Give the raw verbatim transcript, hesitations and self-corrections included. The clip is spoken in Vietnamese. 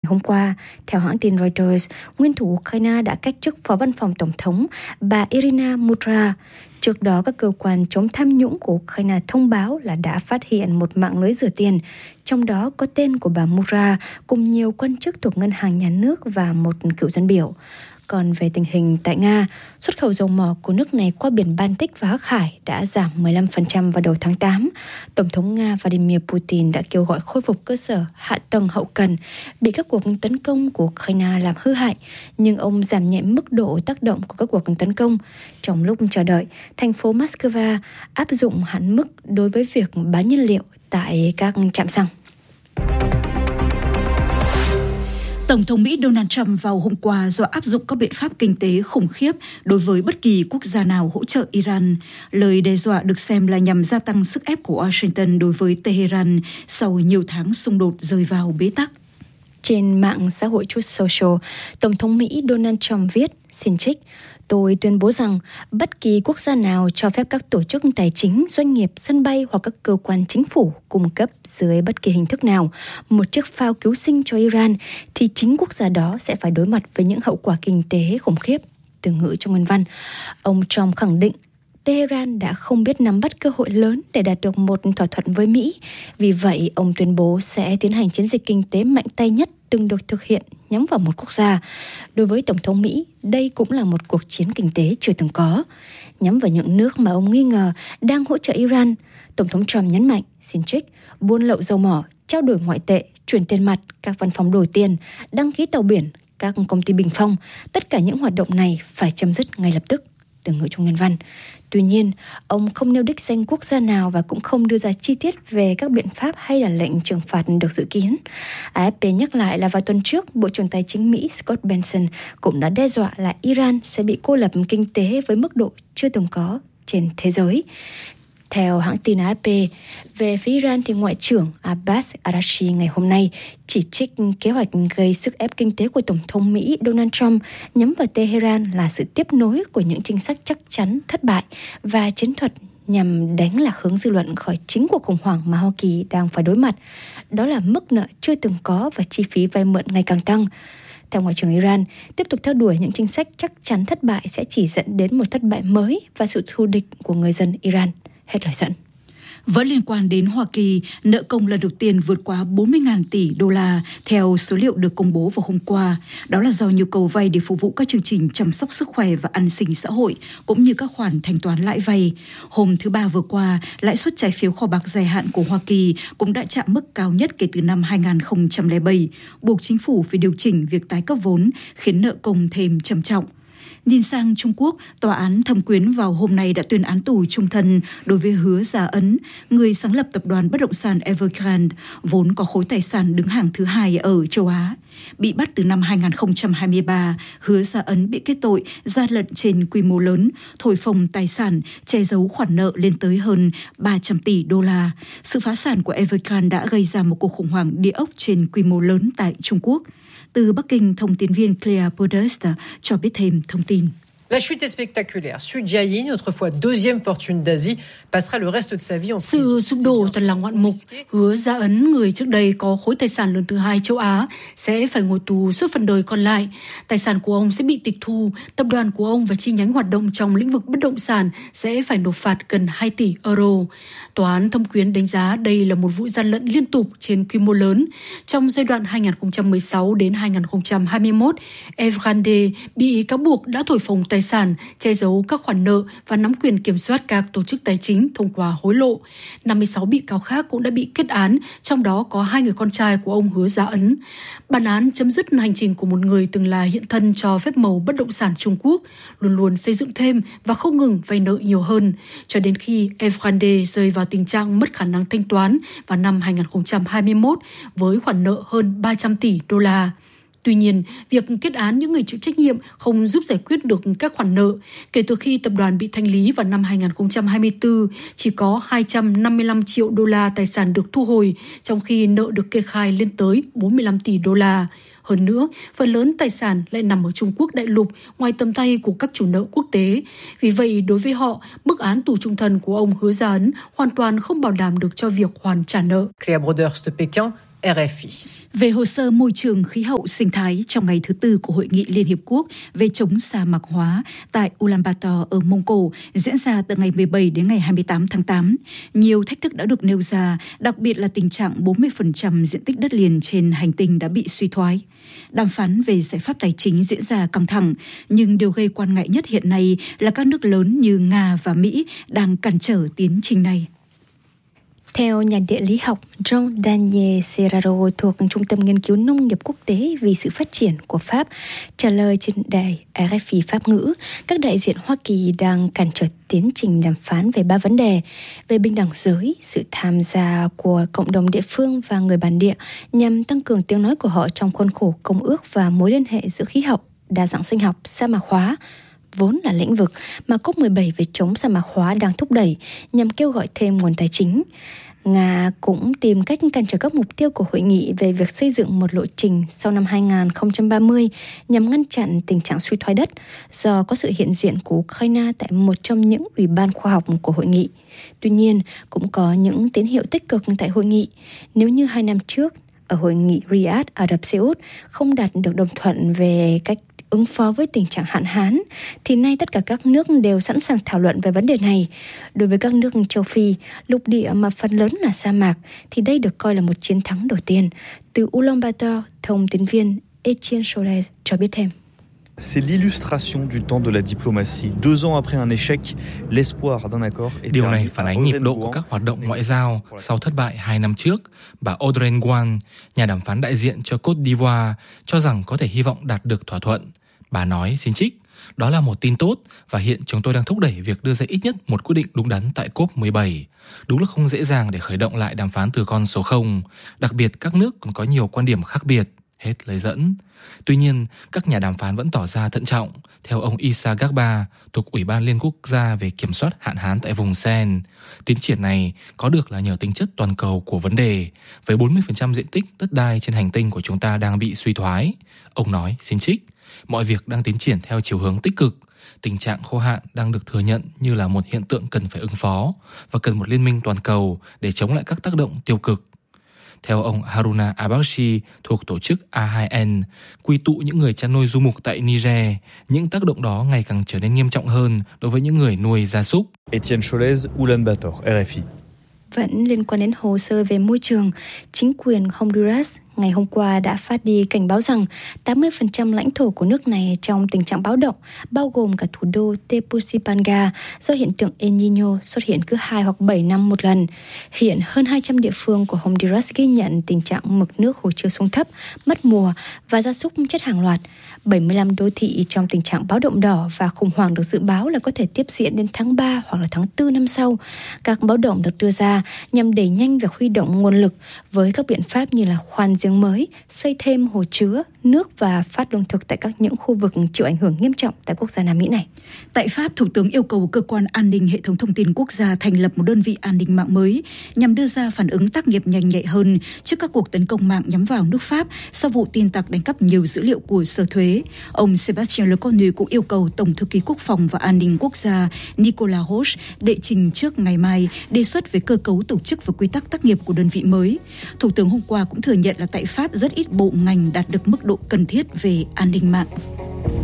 hôm qua, theo hãng tin Reuters, nguyên thủ Ukraine đã cách chức phó văn phòng tổng thống bà Irina Mutra. Trước đó, các cơ quan chống tham nhũng của Ukraine thông báo là đã phát hiện một mạng lưới rửa tiền, trong đó có tên của bà Mutra cùng nhiều quan chức thuộc ngân hàng nhà nước và một cựu dân biểu. Còn về tình hình tại Nga, xuất khẩu dầu mỏ của nước này qua biển Baltic và Hắc Hải đã giảm mười lăm phần trăm vào đầu tháng tám. Tổng thống Nga Vladimir Putin đã kêu gọi khôi phục cơ sở hạ tầng hậu cần bị các cuộc tấn công của Ukraine làm hư hại, nhưng ông giảm nhẹ mức độ tác động của các cuộc tấn công. Trong lúc chờ đợi, thành phố Moscow áp dụng hạn mức đối với việc bán nhiên liệu tại các trạm xăng. Tổng thống Mỹ Donald Trump vào hôm qua do áp dụng các biện pháp kinh tế khủng khiếp đối với bất kỳ quốc gia nào hỗ trợ Iran. Lời đe dọa được xem là nhằm gia tăng sức ép của Washington đối với Tehran sau nhiều tháng xung đột rơi vào bế tắc. Trên mạng xã hội Truth Social, Tổng thống Mỹ Donald Trump viết, xin trích, tôi tuyên bố rằng bất kỳ quốc gia nào cho phép các tổ chức tài chính, doanh nghiệp, sân bay hoặc các cơ quan chính phủ cung cấp dưới bất kỳ hình thức nào một chiếc phao cứu sinh cho Iran, thì chính quốc gia đó sẽ phải đối mặt với những hậu quả kinh tế khủng khiếp. Từ ngữ trong nguyên văn, ông Trump khẳng định Tehran đã không biết nắm bắt cơ hội lớn để đạt được một thỏa thuận với Mỹ. Vì vậy, ông tuyên bố sẽ tiến hành chiến dịch kinh tế mạnh tay nhất từng được thực hiện nhắm vào một quốc gia. Đối với Tổng thống Mỹ, đây cũng là một cuộc chiến kinh tế chưa từng có. Nhắm vào những nước mà ông nghi ngờ đang hỗ trợ Iran, Tổng thống Trump nhấn mạnh, xin trích, buôn lậu dầu mỏ, trao đổi ngoại tệ, chuyển tiền mặt, các văn phòng đổi tiền, đăng ký tàu biển, các công ty bình phong, tất cả những hoạt động này phải chấm dứt ngay lập tức. Từ ngữ trong nguyên văn. Tuy nhiên, ông không nêu đích danh quốc gia nào và cũng không đưa ra chi tiết về các biện pháp hay là lệnh trừng phạt được dự kiến. a ép pê nhắc lại là vào tuần trước, Bộ trưởng Tài chính Mỹ Scott Bessent cũng đã đe dọa là Iran sẽ bị cô lập kinh tế với mức độ chưa từng có trên thế giới. Theo hãng tin a ép pê, về phía Iran thì Ngoại trưởng Abbas Araghchi ngày hôm nay chỉ trích kế hoạch gây sức ép kinh tế của Tổng thống Mỹ Donald Trump nhắm vào Tehran là sự tiếp nối của những chính sách chắc chắn thất bại và chiến thuật nhằm đánh lạc hướng dư luận khỏi chính cuộc khủng hoảng mà Hoa Kỳ đang phải đối mặt. Đó là mức nợ chưa từng có và chi phí vay mượn ngày càng tăng. Theo Ngoại trưởng Iran, tiếp tục theo đuổi những chính sách chắc chắn thất bại sẽ chỉ dẫn đến một thất bại mới và sự thù địch của người dân Iran. Hết lời dẫn. Vẫn liên quan đến Hoa Kỳ, nợ công lần đầu tiên vượt quá bốn mươi nghìn tỷ đô la theo số liệu được công bố vào hôm qua. Đó là do nhu cầu vay để phục vụ các chương trình chăm sóc sức khỏe và an sinh xã hội, cũng như các khoản thanh toán lãi vay. Hôm thứ Ba vừa qua, lãi suất trái phiếu kho bạc dài hạn của Hoa Kỳ cũng đã chạm mức cao nhất kể từ năm hai nghìn không trăm lẻ bảy, buộc chính phủ phải điều chỉnh việc tái cấp vốn, khiến nợ công thêm trầm trọng. Nhìn sang Trung Quốc, tòa án thẩm quyến vào hôm nay đã tuyên án tù chung thân đối với Hứa Gia Ấn, người sáng lập tập đoàn bất động sản Evergrande, vốn có khối tài sản đứng hàng thứ hai ở châu Á. Bị bắt từ năm hai nghìn không trăm hai mươi ba, Hứa Gia Ấn bị kết tội gian lận trên quy mô lớn, thổi phồng tài sản, che giấu khoản nợ lên tới hơn ba trăm tỷ đô la. Sự phá sản của Evergrande đã gây ra một cuộc khủng hoảng địa ốc trên quy mô lớn tại Trung Quốc. Từ Bắc Kinh, thông tin viên Claire Podest cho biết thêm thông tin. La chute est spectaculaire. Su Jiayin, autrefois deuxième fortune d'Asie, passera le reste de sa vie en prison. Sự sụp đổ thật là ngoạn mục. Hứa Gia Ấn, người trước đây có khối tài sản lớn thứ hai châu Á, sẽ phải ngồi tù suốt phần đời còn lại. Tài sản của ông sẽ bị tịch thu. Tập đoàn của ông và chi nhánh hoạt động trong lĩnh vực bất động sản sẽ phải nộp phạt gần hai tỷ euro. Tòa án thẩm quyến đánh giá đây là một vụ gian lận liên tục trên quy mô lớn. Trong giai đoạn hai nghìn không trăm mười sáu đến hai nghìn không trăm hai mươi mốt, Evergrande bị cáo buộc đã thổi phồng tài sản, che giấu các khoản nợ và nắm quyền kiểm soát các tổ chức tài chính thông qua hối lộ. năm mươi sáu bị cáo khác cũng đã bị kết án, trong đó có hai người con trai của ông Hứa Gia Ấn. Bản án chấm dứt hành trình của một người từng là hiện thân cho phép màu bất động sản Trung Quốc, luôn luôn xây dựng thêm và không ngừng vay nợ nhiều hơn, cho đến khi Evergrande rơi vào tình trạng mất khả năng thanh toán vào năm hai nghìn không trăm hai mươi mốt với khoản nợ hơn ba trăm tỷ đô la. Tuy nhiên, việc kết án những người chịu trách nhiệm không giúp giải quyết được các khoản nợ. Kể từ khi tập đoàn bị thanh lý vào năm hai nghìn không trăm hai mươi tư, chỉ có hai trăm năm mươi lăm triệu đô la tài sản được thu hồi, trong khi nợ được kê khai lên tới bốn mươi lăm tỷ đô la. Hơn nữa, phần lớn tài sản lại nằm ở Trung Quốc đại lục, ngoài tầm tay của các chủ nợ quốc tế. Vì vậy, đối với họ, mức án tù chung thân của ông Hứa Gia Ấn hoàn toàn không bảo đảm được cho việc hoàn trả nợ. Claire Broders de Pékin, R F I. Về hồ sơ môi trường khí hậu sinh thái trong ngày thứ tư của Hội nghị Liên Hiệp Quốc về chống sa mạc hóa tại Ulaanbaatar ở Mông Cổ diễn ra từ ngày mười bảy đến ngày hai mươi tám tháng tám, nhiều thách thức đã được nêu ra, đặc biệt là tình trạng bốn mươi phần trăm diện tích đất liền trên hành tinh đã bị suy thoái. Đàm phán về giải pháp tài chính diễn ra căng thẳng, nhưng điều gây quan ngại nhất hiện nay là các nước lớn như Nga và Mỹ đang cản trở tiến trình này. Theo nhà địa lý học Jean-Daniel Serraro thuộc Trung tâm Nghiên cứu Nông nghiệp Quốc tế vì sự phát triển của Pháp, trả lời trên đài R F I Pháp ngữ, các đại diện Hoa Kỳ đang cản trở tiến trình đàm phán về ba vấn đề: về bình đẳng giới, sự tham gia của cộng đồng địa phương và người bản địa nhằm tăng cường tiếng nói của họ trong khuôn khổ công ước và mối liên hệ giữa khí hậu, đa dạng sinh học, sa mạc hóa, vốn là lĩnh vực mà C O P mười bảy về chống sa mạc hóa đang thúc đẩy nhằm kêu gọi thêm nguồn tài chính. Nga cũng tìm cách cản trở các mục tiêu của hội nghị về việc xây dựng một lộ trình sau năm hai không ba mươi nhằm ngăn chặn tình trạng suy thoái đất do có sự hiện diện của Ukraine tại một trong những ủy ban khoa học của hội nghị. Tuy nhiên, cũng có những tín hiệu tích cực tại hội nghị. Nếu như hai năm trước, ở hội nghị Riyadh, Ả Rập Xê Út không đạt được đồng thuận về cách ứng phó với tình trạng hạn hán, thì nay tất cả các nước đều sẵn sàng thảo luận về vấn đề này. Đối với các nước châu Phi, lục địa mà phần lớn là sa mạc, thì đây được coi là một chiến thắng đầu tiên. Từ Ulaanbaatar, thông tín viên Etienne Soles cho biết thêm. C'est l'illustration du temps de la diplomatie. Deux ans après un échec, l'espoir d'un accord est Điều này phản ánh nhịp độ của các hoạt động ngoại giao sau thất bại hai năm trước. Bà Audrey Nguyen, nhà đàm phán đại diện cho Côte d'Ivoire, cho rằng có thể hy vọng đạt được thỏa thuận. Bà nói, xin trích, đó là một tin tốt và hiện chúng tôi đang thúc đẩy việc đưa ra ít nhất một quyết định đúng đắn tại C O P mười bảy. Đúng là không dễ dàng để khởi động lại đàm phán từ con số không, đặc biệt các nước còn có nhiều quan điểm khác biệt. Hết lời dẫn. Tuy nhiên, các nhà đàm phán vẫn tỏ ra thận trọng. Theo ông Issa Ghaba, thuộc Ủy ban Liên Quốc gia về kiểm soát hạn hán tại vùng Sen, tiến triển này có được là nhờ tính chất toàn cầu của vấn đề, với bốn mươi phần trăm diện tích đất đai trên hành tinh của chúng ta đang bị suy thoái. Ông nói, xin trích, mọi việc đang tiến triển theo chiều hướng tích cực. Tình trạng khô hạn đang được thừa nhận như là một hiện tượng cần phải ứng phó và cần một liên minh toàn cầu để chống lại các tác động tiêu cực. Theo ông Haruna Abashi thuộc tổ chức A hai N, quy tụ những người chăn nuôi du mục tại Niger, những tác động đó ngày càng trở nên nghiêm trọng hơn đối với những người nuôi gia súc. Etienne Soles, Ulaanbaatar, R F I. Vẫn liên quan đến hồ sơ về môi trường, chính quyền Honduras ngày hôm qua đã phát đi cảnh báo rằng tám mươi phần trăm lãnh thổ của nước này trong tình trạng báo động, bao gồm cả thủ đô Tegucigalpa do hiện tượng El Niño xuất hiện cứ hai hoặc bảy năm một lần. Hiện hơn hai trăm địa phương của Honduras ghi nhận tình trạng mực nước hồ chứa xuống thấp, mất mùa và gia súc chết hàng loạt. bảy mươi lăm đô thị trong tình trạng báo động đỏ và khủng hoảng được dự báo là có thể tiếp diễn đến tháng ba hoặc là tháng tư năm sau. Các báo động được đưa ra nhằm đẩy nhanh việc huy động nguồn lực với các biện pháp như là khoan giếng mới, xây thêm hồ chứa, nước và phát lương thực tại các những khu vực chịu ảnh hưởng nghiêm trọng tại quốc gia Nam Mỹ này. Tại Pháp, Thủ tướng yêu cầu Cơ quan An ninh Hệ thống Thông tin Quốc gia thành lập một đơn vị an ninh mạng mới nhằm đưa ra phản ứng tác nghiệp nhanh nhạy hơn trước các cuộc tấn công mạng nhắm vào nước Pháp sau vụ tin tặc đánh cắp nhiều dữ liệu của Sở Thuế. Ông Sébastien Lecornu cũng yêu cầu Tổng thư ký Quốc phòng và An ninh Quốc gia Nicolas Roche đệ trình trước ngày mai đề xuất về cơ cấu tổ chức và quy tắc tác nghiệp của đơn vị mới. Thủ tướng hôm qua cũng thừa nhận là tại Pháp rất ít bộ ngành đạt được mức độ cần thiết về an ninh mạng.